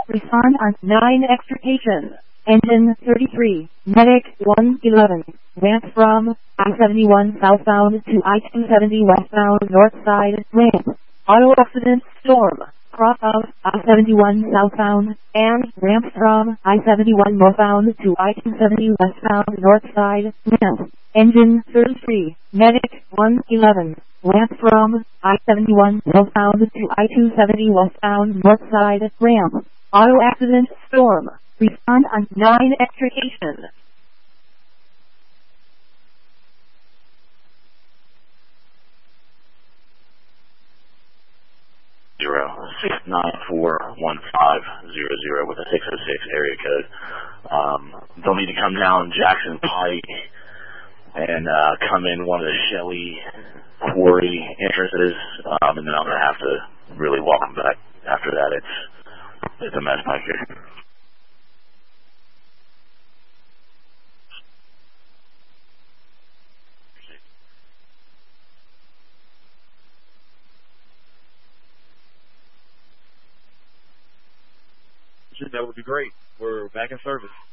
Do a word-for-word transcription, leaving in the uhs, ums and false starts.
Respond on nine extrication. Engine thirty-three, Medic one eleven, ramp from I seventy-one southbound to I two seventy westbound north side, ramp. Auto accident storm, cross of I seventy-one southbound, and ramp from I seventy-one northbound to I two seventy westbound north side, ramp. Engine thirty-three, Medic one eleven, ramp from I seventy-one northbound to I two seventy westbound north side, ramp. Auto accident storm. Respond on nine extrication. Zero six nine four one five zero zero with a six oh six area code. Um, they'll need to come down Jackson Pike and uh, come in one of the Shelley quarry entrances, um, and then I'm gonna have to really walk them back. After that, it's it's a mess back here. That would be great. We're back in service.